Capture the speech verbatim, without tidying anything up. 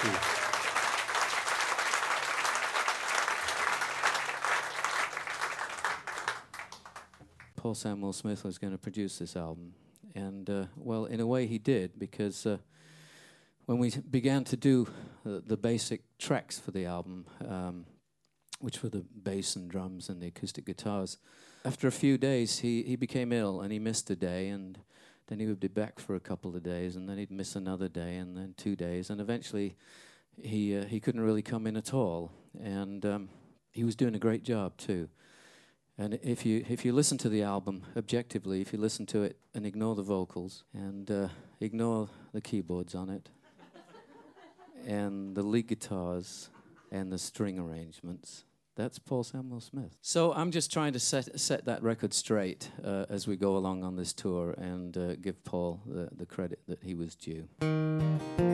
you. Paul Samuel Smith was going to produce this album. And, uh, well, in a way he did, because uh, when we began to do uh, the basic tracks for the album, um, which were the bass and drums and the acoustic guitars, after a few days he, he became ill and he missed a day, and then he would be back for a couple of days, and then he'd miss another day, and then two days, and eventually he uh, he couldn't really come in at all. And um, he was doing a great job too. And if you if you listen to the album objectively, if you listen to it and ignore the vocals and uh, ignore the keyboards on it and the lead guitars and the string arrangements, that's Paul Samuel Smith. So I'm just trying to set set that record straight uh, as we go along on this tour, and uh, give Paul the, the credit that he was due.